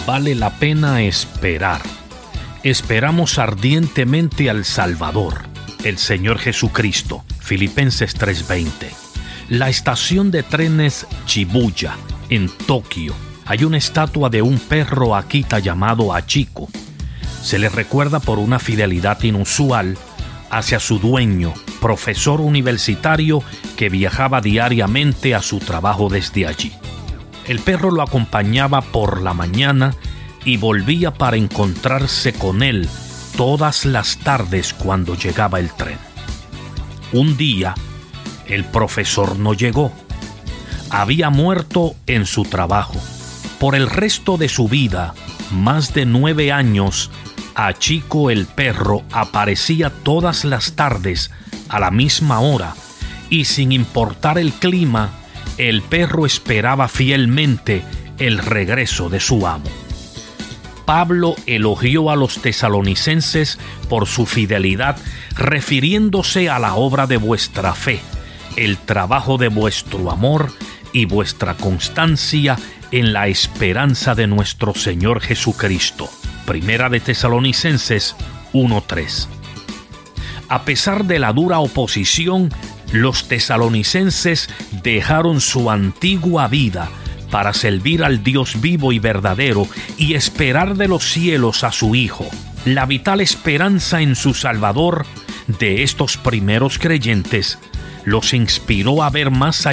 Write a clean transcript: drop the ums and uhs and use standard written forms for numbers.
Vale la pena esperar. Esperamos ardientemente al Salvador, el Señor Jesucristo. Filipenses 3:20. La estación de trenes Shibuya, en Tokio, hay una estatua de un perro Akita llamado Hachiko. Se le recuerda por una fidelidad inusual hacia su dueño, profesor universitario que viajaba diariamente a su trabajo desde allí. El perro lo acompañaba por la mañana y volvía para encontrarse con él todas las tardes cuando llegaba el tren. Un día, el profesor no llegó. Había muerto en su trabajo. Por el resto de su vida, más de 9 años, Hachiko el perro aparecía todas las tardes a la misma hora y sin importar el clima, el perro esperaba fielmente el regreso de su amo. Pablo elogió a los tesalonicenses por su fidelidad, refiriéndose a la obra de vuestra fe, el trabajo de vuestro amor y vuestra constancia en la esperanza de nuestro Señor Jesucristo. Primera de Tesalonicenses 1:3. A pesar de la dura oposición, los tesalonicenses dejaron su antigua vida para servir al Dios vivo y verdadero y esperar de los cielos a su Hijo. La vital esperanza en su Salvador de estos primeros creyentes los inspiró a ver más allá